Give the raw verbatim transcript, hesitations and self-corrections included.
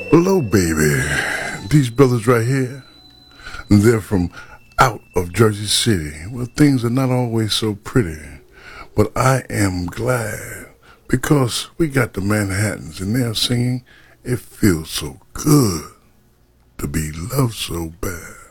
Hello, baby. These brothers right here, they're from out of Jersey City, where things are not always so pretty. But I am glad because we got the Manhattans and they're singing, "It feels so good to be loved so bad."